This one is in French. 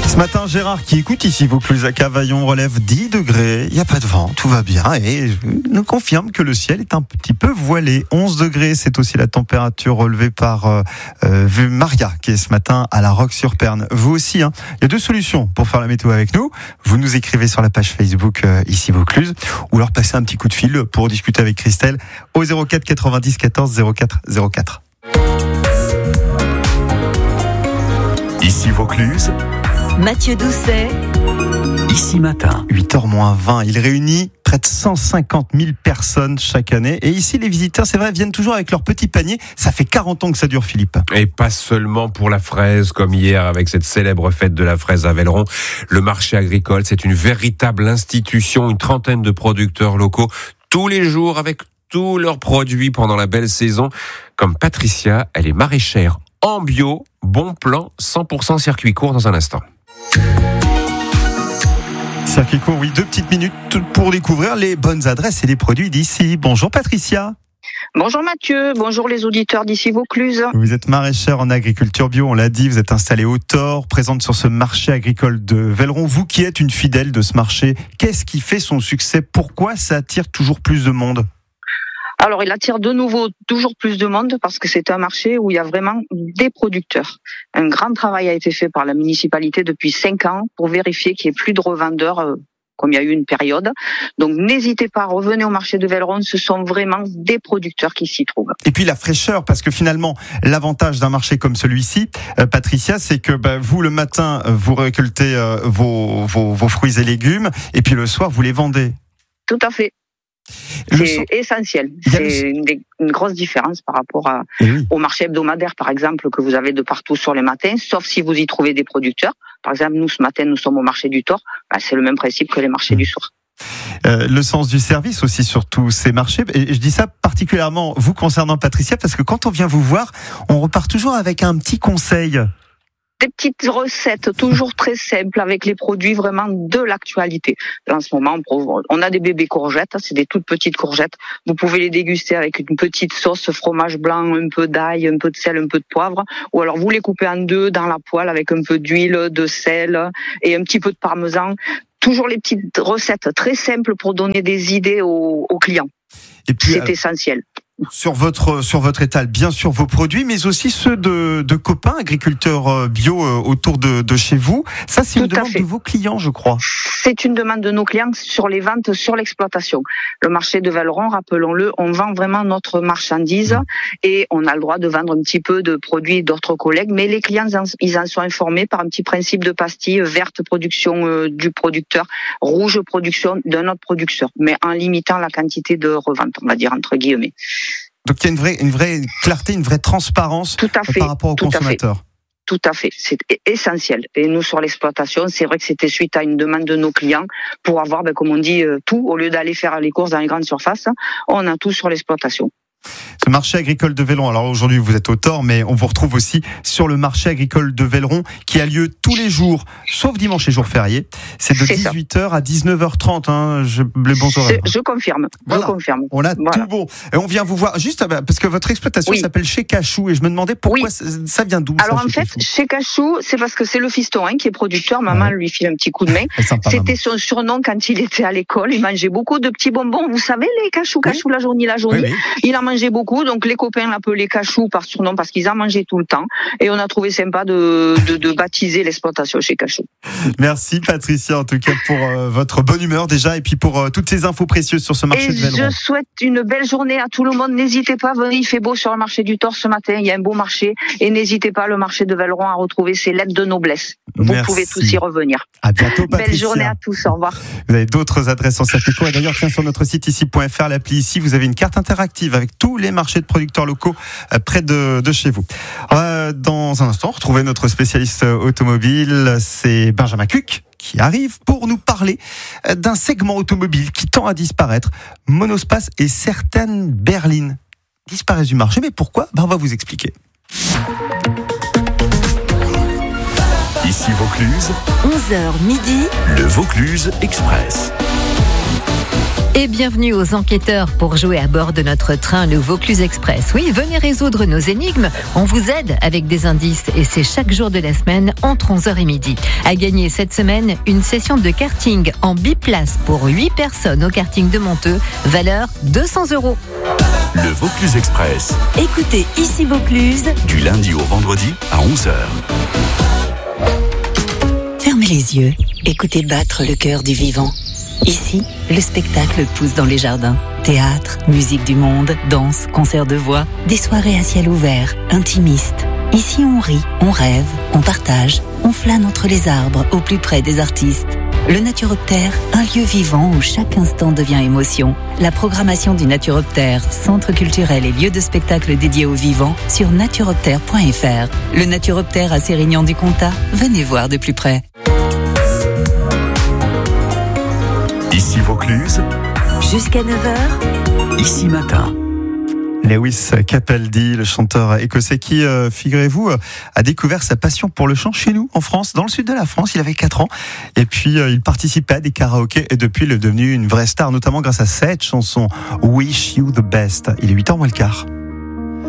Ce matin, Gérard qui écoute ici Vaucluse à Cavaillon relève 10 degrés. Il n'y a pas de vent, tout va bien et nous confirme que le ciel est un petit peu voilé. 11 degrés, c'est aussi la température relevée par Maria qui est ce matin à la Roque-sur-Perne. Vous aussi, il y a deux solutions pour faire la météo avec nous. Vous nous écrivez sur la page Facebook ici Vaucluse ou alors passez un petit coup de fil pour discuter avec Christelle au 04 90 14 04 04. Ici Vaucluse, Mathieu Doucet, Ici Matin. 8h-20, il réunit près de 150 000 personnes chaque année. Et ici, les visiteurs, c'est vrai, viennent toujours avec leur petit panier. Ça fait 40 ans que ça dure, Philippe. Et pas seulement pour la fraise, comme hier avec cette célèbre fête de la fraise à Velleron. Le marché agricole, c'est une véritable institution, une trentaine de producteurs locaux, tous les jours avec tous leurs produits pendant la belle saison. Comme Patricia, elle est maraîchère en bio, bon plan, 100% circuit court dans un instant. Circuit court, oui, 2 petites minutes pour découvrir les bonnes adresses et les produits d'ici. Bonjour Patricia. Bonjour Mathieu, bonjour les auditeurs d'ici Vaucluse. Vous êtes maraîchère en agriculture bio, on l'a dit, vous êtes installée au Thor, présente sur ce marché agricole de Velleron. Vous qui êtes une fidèle de ce marché, qu'est-ce qui fait son succès? Pourquoi ça attire toujours plus de monde? Alors, il attire de nouveau toujours plus de monde parce que c'est un marché où il y a vraiment des producteurs. Un grand travail a été fait par la municipalité depuis 5 ans pour vérifier qu'il n'y ait plus de revendeurs comme il y a eu une période. Donc, n'hésitez pas, revenez au marché de Velleron, ce sont vraiment des producteurs qui s'y trouvent. Et puis la fraîcheur, parce que finalement, l'avantage d'un marché comme celui-ci, Patricia, c'est que vous, le matin, vous récoltez vos fruits et légumes, et puis le soir, vous les vendez. Tout à fait. C'est essentiel. C'est une grosse différence par rapport au marché hebdomadaire, par exemple, que vous avez de partout sur les matins, sauf si vous y trouvez des producteurs. Par exemple, nous, ce matin, nous sommes au marché du Thor. C'est le même principe que les marchés du soir. Le sens du service aussi sur tous ces marchés. Et je dis ça particulièrement vous concernant Patricia, parce que quand on vient vous voir, on repart toujours avec un petit conseil. Des petites recettes toujours très simples avec les produits vraiment de l'actualité. En ce moment, on a des bébés courgettes, c'est des toutes petites courgettes. Vous pouvez les déguster avec une petite sauce fromage blanc, un peu d'ail, un peu de sel, un peu de poivre. Ou alors vous les coupez en deux dans la poêle avec un peu d'huile, de sel et un petit peu de parmesan. Toujours les petites recettes très simples pour donner des idées aux clients. Et puis, c'est essentiel. Sur votre étal, bien sûr, vos produits, mais aussi ceux de copains agriculteurs bio autour de chez vous. Ça, c'est une demande de vos clients, je crois. C'est une demande de nos clients sur les ventes, sur l'exploitation. Le marché de Velleron, rappelons-le, on vend vraiment notre marchandise et on a le droit de vendre un petit peu de produits d'autres collègues, mais les clients, ils en sont informés par un petit principe de pastille, verte production du producteur, rouge production d'un autre producteur, mais en limitant la quantité de revente, on va dire entre guillemets. Donc il y a une vraie clarté, une vraie transparence par rapport aux consommateurs. Tout à fait, c'est essentiel. Et nous, sur l'exploitation, c'est vrai que c'était suite à une demande de nos clients pour avoir, comme on dit, tout. Au lieu d'aller faire les courses dans les grandes surfaces, on a tout sur l'exploitation. Ce marché agricole de Velleron, alors aujourd'hui vous êtes au Thor, mais on vous retrouve aussi sur le marché agricole de Velleron qui a lieu tous les jours, sauf dimanche et jours fériés. C'est de 18h à 19h30, les bons horaires. Je confirme, voilà. Je confirme. On a tout bon. Et on vient vous voir, juste parce que votre exploitation s'appelle Chez Cachou, et je me demandais pourquoi ça vient d'où. Alors en fait, Chez Cachou, c'est parce que c'est le fiston qui est producteur, maman lui file un petit coup de main. C'était son surnom quand il était à l'école, il mangeait beaucoup de petits bonbons, vous savez, les cachous, la journée. Il en mangeait beaucoup, donc les copains l'appelaient Cachou par surnom parce qu'ils en mangeaient tout le temps. Et on a trouvé sympa de baptiser l'exploitation Chez Cachou. Merci Patricia en tout cas pour votre bonne humeur déjà et puis pour toutes ces infos précieuses sur ce marché de Velleron. Je souhaite une belle journée à tout le monde. N'hésitez pas, venez, il fait beau sur le marché du Thor ce matin, il y a un beau marché. Et n'hésitez pas, le marché de Velleron, à retrouver ses lettres de noblesse. Vous pouvez tous y revenir. À bientôt Patricia. Belle journée à tous, au revoir. Vous avez d'autres adresses en circuit court. Et d'ailleurs, tiens, sur notre site ici.fr, l'appli ici, vous avez une carte interactive avec tous les marchés de producteurs locaux près de chez vous. Dans un instant, retrouvez notre spécialiste automobile, c'est Benjamin Cuc qui arrive pour nous parler d'un segment automobile qui tend à disparaître. Monospace et certaines berlines disparaissent du marché. Mais pourquoi ? On va vous expliquer. Ici Vaucluse, 11h midi, le Vaucluse Express. Et bienvenue aux enquêteurs pour jouer à bord de notre train, le Vaucluse Express. Oui, venez résoudre nos énigmes. On vous aide avec des indices et c'est chaque jour de la semaine entre 11h et midi. À gagner cette semaine, une session de karting en biplace pour 8 personnes au karting de Monteux, valeur 200 €. Le Vaucluse Express, Écoutez ici Vaucluse. du lundi au vendredi à 11h. Fermez les yeux, écoutez battre le cœur du vivant. Ici, le spectacle pousse dans les jardins. Théâtre, musique du monde, danse, concert de voix, des soirées à ciel ouvert, intimistes. Ici, on rit, on rêve, on partage, on flâne entre les arbres, au plus près des artistes. Le Naturoptère, un lieu vivant où chaque instant devient émotion. La programmation du Naturoptère, centre culturel et lieu de spectacle dédié aux vivants, sur naturoptère.fr. Le Naturoptère à Sérignan-du-Comtat, venez voir de plus près. Ici Vaucluse, Jusqu'à 9h. ici matin. Lewis Capaldi, le chanteur écossais qui, figurez-vous, a découvert sa passion pour le chant chez nous, en France, dans le sud de la France. Il avait 4 ans. Et puis, il participait à des karaokés. Et depuis, il est devenu une vraie star, notamment grâce à cette chanson, Wish You the Best. Il est 8h moins le quart.